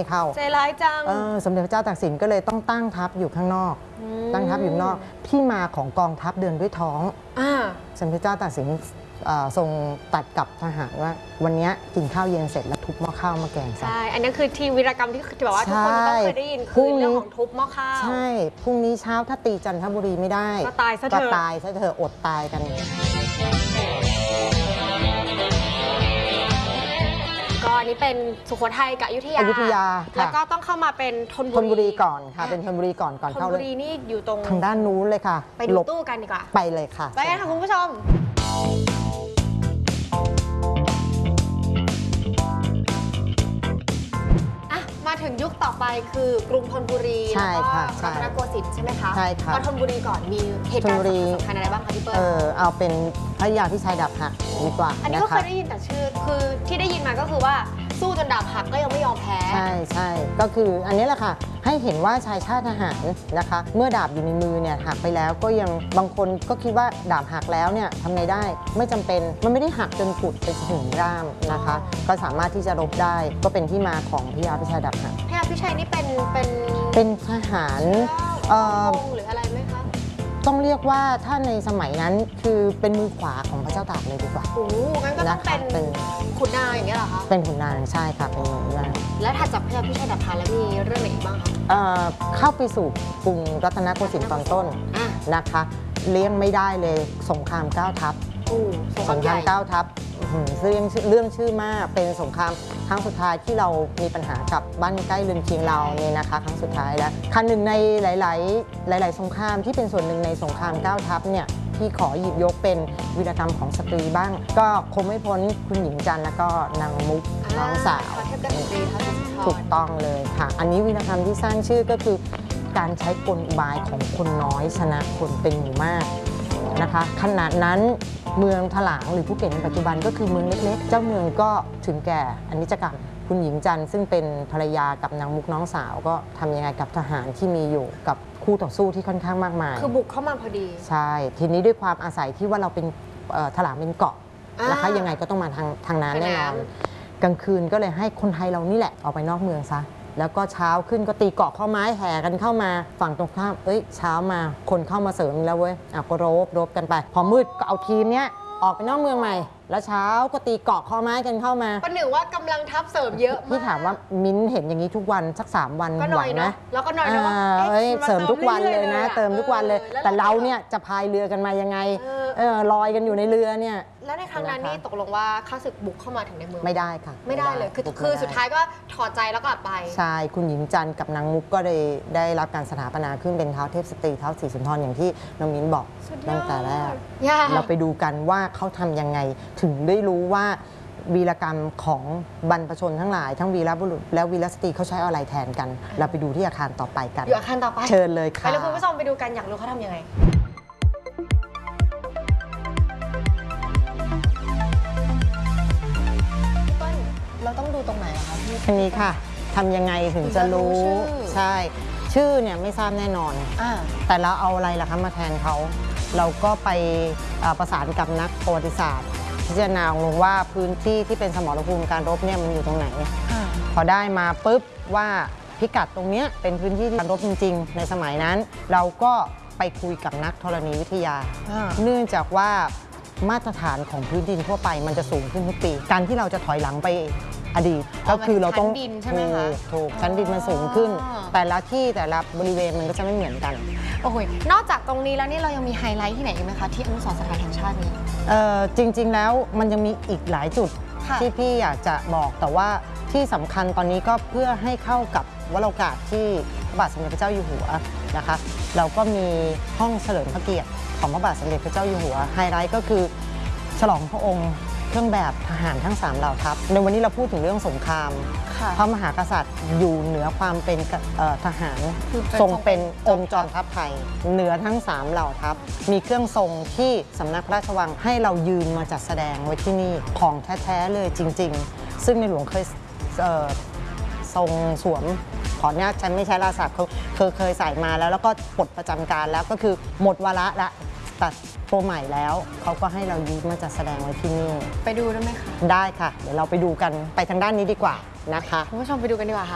เข้าใจร้ายจังสมเด็จพระเจ้าตากสินก็เลยต้องตั้งทัพอยู่ข้างนอกตั้งทัพอยู่นอกที่มาของกองทัพเดินด้วยท้องสมเด็จพระเจ้าตากสินทรงตัดกับทหารว่าวันนี้กินข้าวเย็นเสร็จแล้วทุบหม้อข้าวมาแกงซะใช่อันนี้คือทีวีรกรรมที่แบบว่าทุกคนต้องเคยได้ยินคือเรื่องของทุบหม้อข้าวใช่พรุ่งนี้เช้าถ้าตีจันทบุรีไม่ได้ก็ตายซะเถอะอดตายกันก็อันนี้เป็นสุโขทัยกับอยุธยาแล้วก็ต้องเข้ามาเป็นธนบุรีก่อนค่ะเป็นธนบุรีก่อนเข้าเลยธนบุรีนี่อยู่ตรงทางด้านนู้นเลยค่ะไปดูตู้กันดีกว่าไปเลยค่ะไปกันค่ะคุณผู้ชมมาถึงยุคต่อไปคือกรุงธนบุรีแล้วก็รัตนโกสินทร์ใช่ไหมคะใช่ค่ะก็ธนบุรีก่อนมีเหตุการณ์สำคัญอะไรบ้างคะพี่เปิ้ลเอาเป็นพระยาพิชัยดาบหักดีกว่าอันนี้ก็เคยได้ยินแต่ชื่อคือที่ได้ยินมาก็คือว่าสู้จนดาบหักก็ยังไม่ยอมแพ้ใช่ก็คืออันนี้แหละค่ะให้เห็นว่าชายชาติทหารนะคะเมื่อดาบอยู่ในมือเนี่ยหักไปแล้วก็ยังบางคนก็คิดว่าดาบหักแล้วเนี่ยทำไงได้ไม่จำเป็นมันไม่ได้หักจนกุดไปถึงร่ามนะคะก็สามารถที่จะรบได้ก็เป็นที่มาของพระยาพิชัยดาบหักพระยาพิชัยนี่เป็นทหารหรืออะไรไหมคะต้องเรียกว่าถ้าในสมัยนั้นคือเป็นมือขวาของพระเจ้าตากเลยดีกว่าโอ้งั้นก็ต้องเป็นขุนนางอย่างเงี้ยเหรอคะเป็นขุนนางใช่ค่ะเป็นขุนนางแล้วถัดจากพระยาพิชัยดาบหักแล้วมีเรื่องไหนอีกบ้างคะเข้าไปสู่กรุงรัตนโกสินทร์ตอนต้นนะคะเลี้ยงไม่ได้เลยสงคราม9 ทัพสงคราม9 ทัพเรื่องชื่อมากเป็นสงครามครั้งสุดท้ายที่เรามีปัญหากับบ้านใกล้เรือนเคียงเราเนี่ยนะคะครั้งสุดท้ายแล้วครั้งหนึ่งในหลายสงครามที่เป็นส่วนหนึ่งในสงคราม9 ทัพเนี่ยที่ขอหยิบยกเป็นวีรกรรมของสตรีบ้างก็คงไม่พ้นคุณหญิงจันทร์แล้วก็นางมุกน้องสาวถูกต้องเลยค่ะอันนี้วีรกรรมที่สร้างชื่อก็คือการใช้กลอุบายของคนน้อยชนะคนเป็นหมู่มากนะคะขณะนั้นเมืองถลางหรือภูเก็ตในปัจจุบันก็คือเมืองเล็กๆเจ้าเมืองก็ถึงแก่อนิจกรรมคุณหญิงจันทร์ซึ่งเป็นภรรยากับนางมุกน้องสาวก็ทำยังไงกับทหารที่มีอยู่กับคู่ต่อสู้ที่ค่อนข้างมากมายคือบุกเข้ามาพอดีใช่ทีนี้ด้วยความอาศัยที่ว่าเราเป็นถลางเป็นเกาะนะคะยังไงก็ต้องมาทางนั้นแน่นอนกลางคืนก็เลยให้คนไทยเรานี่แหละออกไปนอกเมืองซะแล้วก็เช้าขึ้นก็ตีเกาะข้อไม้แห่กันเข้ามาฝั่งตรงข้ามเช้ามาคนเข้ามาเสริมแล้วเว้ยก็รบกันไปพอมืดก็เอาทีมเนี้ยออกไปนอกเมืองใหม่แล้วเช้าก็ตีเกาะข้อไม้กันเข้ามาประหนึ่งว่ากำลังทัพเสริมเยอะมากพี่ถามว่ามิ้นเห็นอย่างนี้ทุกวันสัก3 วันไหวนะแล้วก็หน่อยนะว่าเสริมทุกวันเลยนะเติมทุกวันเลยแต่เราเนี่ยจะพายเรือกันมายังไงลอยกันอยู่ในเรือเนี่ยแล้วในครั้งนั้นนี่ตกลงว่าข้าศึกบุกเข้ามาถึงในเมืองไม่ได้ค่ะไม่ได้เลยคือสุดท้ายก็ถอดใจแล้วกลับไปใช่คุณหญิงจันทร์กับนางมุกก็ได้รับการสถาปนาขึ้นเป็นท้าวเทพสตรีท้าวศรีสุนทรอย่างที่น้องมิ้นบอกตั้งแต่แรกเราไปดูกันว่าเขาทำยังไงถึงได้รู้ว่าวีรกรรมของบรรพชนทั้งหลายทั้งวีรบุรุษและวีรสตรีเขาใช้อะไรแทนกันเราไปดูที่อาคารต่อไปกันอยู่อาคารต่อไปเชิญเลยค่ะไปเลยคุณผู้ชมไปดูกันอยากรู้เขาทำยังไงพี่เปิ้ลเราต้องดูตรงไหนคะพี่อันนี้ค่ะทำยังไงถึงจะรู้ใช่ชื่อเนี่ยไม่ทราบแน่นอนแต่เราเอาอะไรล่ะคะมาแทนเขาเราก็ไปประสานกับนักประวัติศาสตร์พิจารณาลงว่าพื้นที่ที่เป็นสมรภูมิการรบเนี่ยมันอยู่ตรงไหนพอได้มาปุ๊บว่าพิกัดตรงนี้เป็นพื้นที่การรบจริงๆในสมัยนั้นเราก็ไปคุยกับนักธรณีวิทยาเนื่องจากว่ามาตรฐานของพื้นดินทั่วไปมันจะสูงขึ้นทุกปีการที่เราจะถอยหลังไปอดีตก็คือเราต้องถูกชั้นดินมันสูงขึ้นแต่ละที่แต่ละบริเวณมันก็จะไม่เหมือนกันโอ้โหนอกจากตรงนี้แล้วนี่เรายังมีไฮไลท์ที่ไหนอีกไหมคะที่อนุสรณ์สถานแห่งชาตินี้จริงๆแล้วมันยังมีอีกหลายจุดที่พี่อยากจะบอกแต่ว่าที่สำคัญตอนนี้ก็เพื่อให้เข้ากับวโรกาสที่พระบาทสมเด็จพระเจ้าอยู่หัวนะคะเราก็มีห้องเฉลิมพระเกียรติของพระบาทสมเด็จพระเจ้าอยู่หัวไฮไลท์ก็คือฉลองพระองค์เครื่องแบบทหารทั้ง3เหล่าทัพในวันนี้เราพูดถึงเรื่องสงครามพระมหากษัตริย์อยู่เหนือความเป็นทหารทรงเป็นองค์จอมทัพไทยเหนือทั้ง3เหล่าทัพมีเครื่องทรงที่สำนักพระราชวังให้เรายืนมาจัดแสดงไว้ที่นี่ของแท้ๆเลยจริงๆซึ่งในหลวงเคยทรงสวมขออนุญาตฉันไม่ใช้ราศัพท์เคยใส่มาแล้วก็ปลดประจำการแล้วก็คือหมดวาระละตัดโปรใหม่แล้วเขาก็ให้เรายืมมาจัดแสดงไว้ที่นี่ไปดูได้ไหมคะได้ค่ะเดี๋ยวเราไปดูกันไปทางด้านนี้ดีกว่านะคะคุณผู้ชมไปดูกันดีกว่าค่ะ